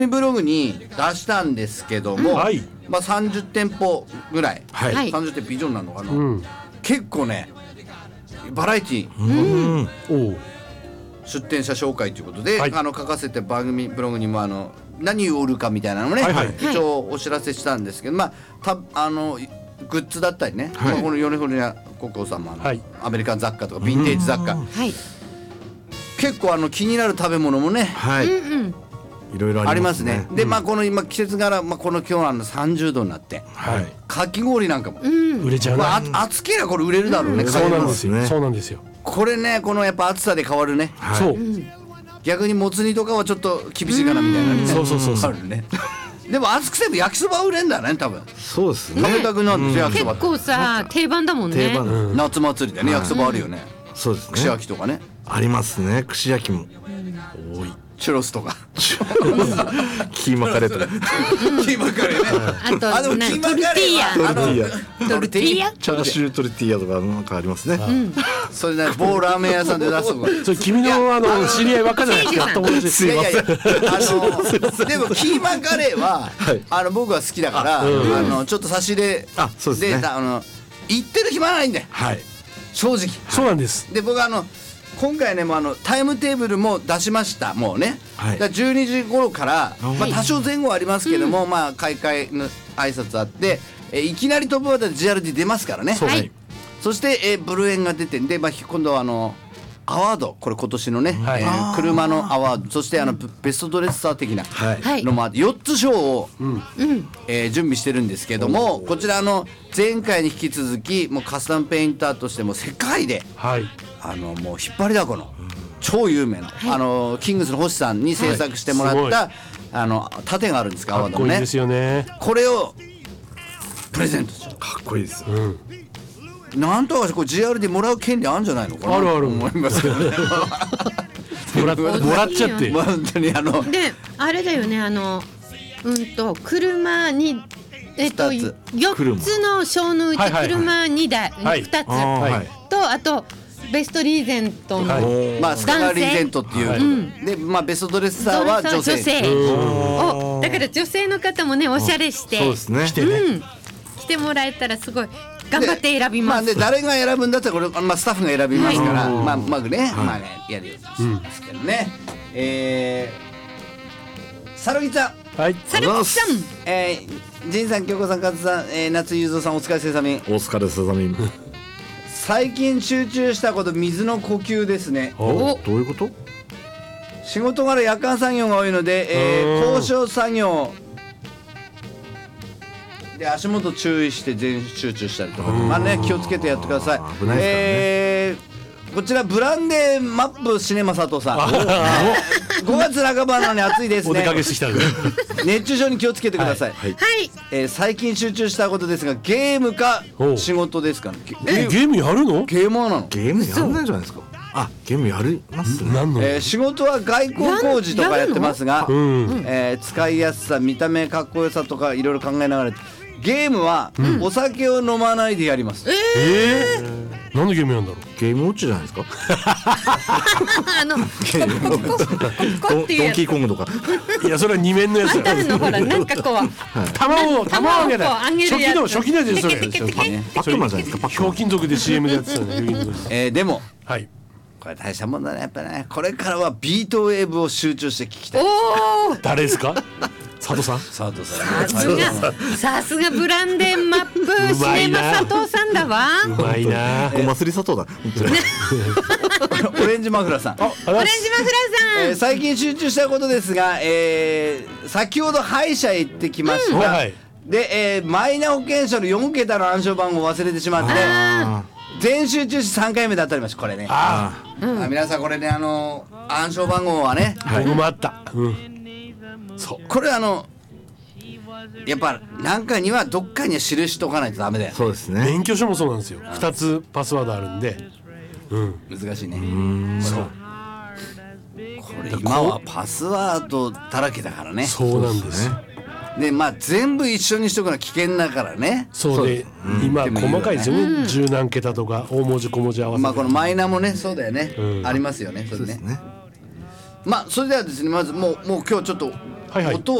ブログに出したんですけども、 はいまあ30店舗ぐらい、 はい 30店舗以上になるのかな、結構ねバラエティおう出店者紹介ということで、 はい書かせて番組ブログにも何を売るかみたいなのもね、 はいはい一応お知らせしたんですけど、まあグッズだったりね、まあこの米堀屋国王様のはいアメリカン雑貨とかヴィンテージ雑貨、 はい結構気になる食べ物もねはい、いろいろありまありますすね。。 ねで、まあこの今季節柄、まあ、この今日30度になってはいかき氷なんかも、 売れちゃうまな、 あ暑ければこれ売れるだろうね、 そうなんですよ、 ねそうなんですよ、 これねこのやっぱ暑さで変わるね、 そう、 逆にもつ煮とかはちょっと厳しいかなみたいなね、 そうそうそうそうあるね。でも暑くても焼きそば売れんだね多分、 そうですね。 食べたくなるんですよ、焼きそばって結構さ定番だもんね。 定番、 夏祭りでね焼きそばあるよね、 そうですね。 串焼きとかねありますね。串焼きも多い。 チュロスとかキーマカレーとか。 キーマカレーねあとでもキーマカレーはトルティーヤ、 トルティーヤチャーシュートルティーヤとかなんかありますね。 それね某ラーメン屋さんで出すとこそれ君の知り合いばっかじゃないですか、友達。 すいません。 でもキーマカレーは、僕は好きだから、ちょっと差し入れあそうですねで行ってる暇ないんだよはい。 正直そうなんです。 で僕今回ねもうタイムテーブルも出しましたもうね、 はいだから12時頃から、 はいまあ、多少前後ありますけども、まあ開会の挨拶あって、いきなりトップバッターで GRD 出ますからね、 そうはいそして、ブルーエンが出てんで、まあ、今度はアワードこれ今年のね、 はい車のアワードそしてベストドレッサー的なはいのもあって4つ賞を、準備してるんですけども、こちら前回に引き続きもうカスタムペインターとしても世界ではいもう引っ張りだこの超有名な、キングスの星さんに制作してもらった、盾があるんですか、アかワードのねっこいいですよね。 これをプレゼントしよかっこいいです。 う。なんとかこう GR でもらう権利あるんじゃないのかなあるあると思いますけどねもらっちゃって。 まあ本当にであれだよね車に二つ 4つの賞のうちはいはいはい車2台はい 2つはいとあとベストリーゼントのはいまあスカガーリーゼントっていう、 はいでまあベストドレッサーは女性だから女性の方もねおしゃれしてそうですね。 来てね。 来てもらえたらすごい頑張って選びます。 で誰が選ぶんだったらこれ、まあ、スタッフが選びますから、 はいまあうまくね、まあねやるようにしますけどね、サルギちゃん、 はい。 サルキさんジンさん、京子さん、カズさん、夏井雄三さん、お疲れさみ。 お疲れさみ。 最近集中したこと水の呼吸ですね。 おどういうこと？ 仕事柄夜間作業が多いので、交渉作業で足元注意して全集中したりとか、まあね気をつけてやってください。 危ないですからねこちらブランデーマップシネマ佐藤さん5月半ばなのに暑いですね。 お出かけしてきたんで。 熱中症に気をつけてください、 はい。 はい最近集中したことですがゲームかおう仕事ですかね。 ゲームやるの？ ゲーマーなの。 ゲームやんないんじゃないですか。あ、ゲームやりますね。 何の？ 仕事は外交工事とかやってますが、 うん。 使いやすさ見た目かっこよさとかいろいろ考えながらゲームはお酒を飲まないでやります、 何のゲームなんだろう？ ゲームウォッチじゃないですか。 こっていうやつドンキーコングとか。 いやそれは二面のやつだあるのほらなんかこう卵をあげない。 卵をあげるやつ初期のやつですそれ。 テケテケテケテケパックマンじゃないですか。パックひょマン。 うきん族で CM でやってたね。ひょうきん族ででもはい。 これ大したもんだねやっぱね。これからはビートウェーブを集中して聞きたい。 おお誰ですか？佐藤さん？ 佐藤さんさすがブランデーマップシネマ佐藤さんだわ。 うまいな。 ごますり砂糖だ。本当にオレンジマフラーさん、 オレンジマフラーさん、 最近集中したことですが、先ほど歯医者へ行ってきました、 はいで、マイナ保険証の4桁の暗証番号を忘れてしまって全集中し3回目で当たりましたこれね。皆さんこれね暗証番号はね、 僕もあった。そう。 これやっぱ何かにはどっかには記しとかないとダメだよ。 そうですね。 免許証もそうなんですよ。2つパスワードあるんで。 難しいね。 そう。 これ今はパスワードだらけだからね。 そうなんです。 でまあ全部一緒にしとくのは危険だからね。 そうで今細かいですよね。十何桁とか大文字小文字合わせて。 まあこのマイナーもねそうだよね、ありますよねそれね。まあそれではですねまずもう今日ちょっとはいはい音